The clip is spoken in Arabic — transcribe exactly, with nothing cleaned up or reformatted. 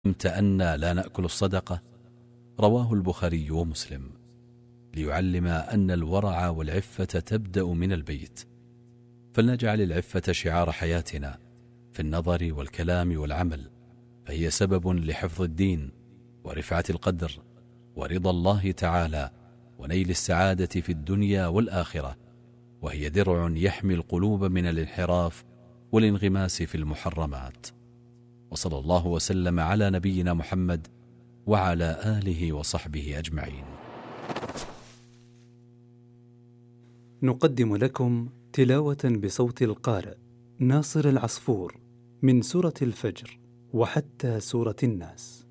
علمت أنا لا نأكل الصدقة؟ رواه البخاري ومسلم، ليعلم أن الورع والعفة تبدأ من البيت. فلنجعل العفة شعار حياتنا في النظر والكلام والعمل، فهي سبب لحفظ الدين ورفعة القدر ورضا الله تعالى ونيل السعادة في الدنيا والآخرة، وهي درع يحمي القلوب من الانحراف والانغماس في المحرمات. وصلى الله وسلم على نبينا محمد وعلى آله وصحبه أجمعين. نقدم لكم تلاوة بصوت القارئ ناصر العصفور من سورة الفجر وحتى سورة الناس.